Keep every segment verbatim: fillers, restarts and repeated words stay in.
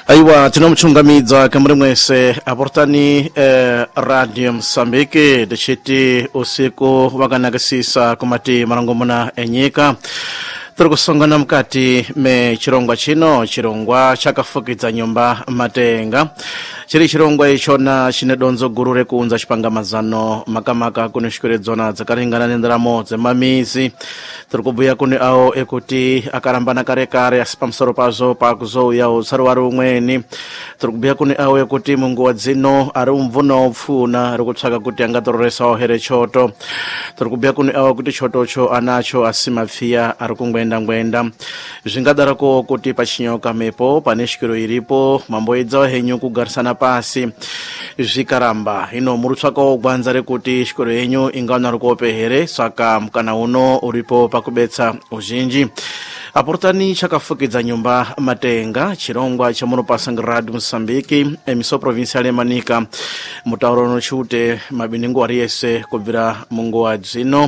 Aiwa tinomuchungamidza kamuri mwese aportani eh, Radio Msambiki dechiti usiku wakanakisisa kumati marangomuna enyika tiri kusongana mukati me chirongwa chino chirongwa chakafukidza nyumba matenga chiri chirongwa ichona chine donzo guru rekunza chipangamazano makamaka kune shikweredzona dzakaringana nendaramo dzemamizi tiri kubhuya kune awo ekuti akarambana kare kare asi pamusoro pazvo pakuzouya utsari wari umweni tiri kubhuya kune awo ekuti munguwa dzino ari umvuna upfuna ari kutsvaka kuti angatororesawo here choto tiri kubhuya kune awo kuti chotocho anacho asi mapfiya ari kungwenda ngwenda zvingadarako kuti pachinyoka mepo pane shikiro iripo mamboedzawo henyu kugarisana pasi zvikaramba ino muri kutsvakawo gwanza rekuti shikiro yenyu ingaona rikope here saka mukana uno uripo pakubetsa uzhinji aportani chakafukidza nyumba matenga chirongwa chamunopasanga Radio Msambiki emiso provincial emanika mutauro nochute mabiningo ari yese kubvira munguwa dzino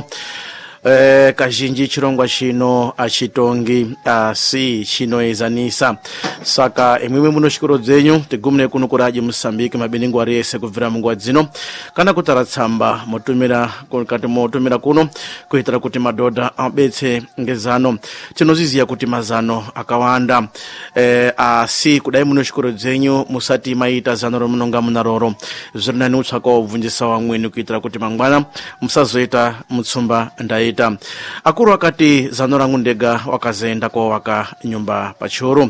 Eh, kazhinji chirongwa chino achitongi asi chinoezanisa saka imwimwe muno shikoro dzenyu tigumune kuno ku Radio Msambiki mabiningo ari yese kubvira munguwa dzino kana kutara tsamba motumira kati motumira kuno kuitira kuti madhodha abetse ngezano tinoziziya kuti mazano akawanda eh, asi kudai muno shikoro dzenyu musati maita zano romunonga munaroro zviri nani utsvaka wobvunjisa wamweni kuitira kuti mangwana musazoita mutsumba ndaita akuru wakati zano rangu ndega wakazoenda kwa waka nyumba pachuru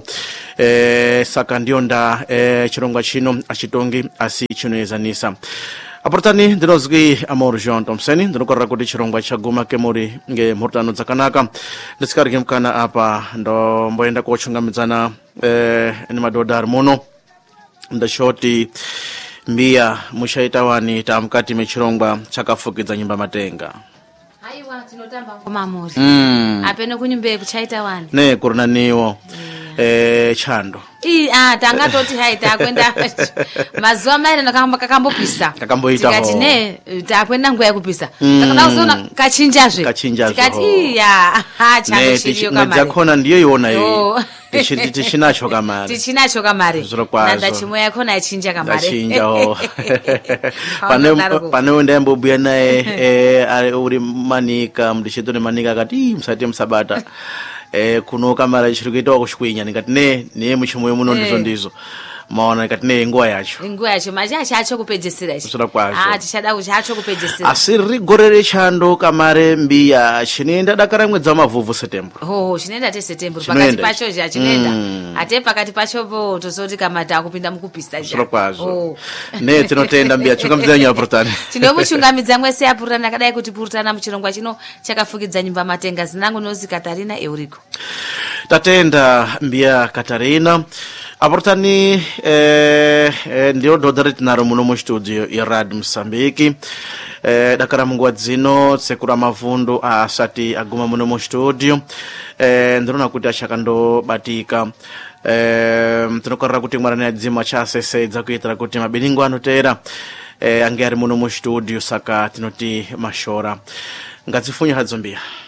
e, saka ndiyo nda e, chirongwa chino achitongi asi chinoezanisa aportani ndinozwi Amor Jean Thompson ndinokorera kuti chirongwa chaguma kemuri nge mhurtano dzakanaka ndisikarike mukana apa ndo mboenda kochungamidzana e, ni madhodha ari muno ndashoti mbiya mushaita wani tamukati mechirongwa chakafukidza nyumba matenga. Aiwa tinotamba ngoma muri. Mm. Apene kunyumbe kuchaita wani. Ne kuruna niwo. Yeah. Eh chando. I ah tanga toti haita kwenda mazuwa maire nakamba kakambopisa. Kakamboita ho. Tikati ne takwenda nguwa yakupisa. Mm. Takada uzona kachinjazve. Kachinjazve. Tikati ya ha chango chiriyo kamari. Ne tichakona ndiyo iona iyi. Oh. Tichiti tichinacho kamari. Tichinacho kamari. Nanda chimwe yakona yachinja kamari. Yachinja ho. Pane pane wenda mbobuya naye eh uri manika mdisheto ne manika kati msati msabata. Eh kuno kamera chiri kuita kushwinya nikati ne ne muchimwe muno ndizo ndizo maona nikati ne nguwa yacho nguwa yacho maja chacho kupedzesera ichi kusura kwazo ah tichada kuchacho kupedzesera asiri gorere chando kamare mbiya chinenda dakara mwedza mavhuvhu September oh chinenda te September pakati pacho ja chinenda mm. ate pakati pacho po tozoti kamata kupinda mukupisa ja kusura kwazo oh. Ne tinotenda mbiya chungamidza purutana tinomuchungamidza mwese yapurutana kadai kuti purutana muchirongwa chino chakafukidza nyumba matenga zinangu nozi Katarina Euriko tatenda mbiya Katarina aportani eh, eh ndio dodare tinaro muno mu studio ya Radio Msambiki eh dakara munguwa dzino tsekura mavundu asati aguma muno mu studio eh ndirona kuti achakando batika eh tinokorera kuti mwarani adzima chasesedza kuitira kuti mabiningo anotera eh ange ari muno mu studio saka tinoti mashora ngadzifunya hadzombia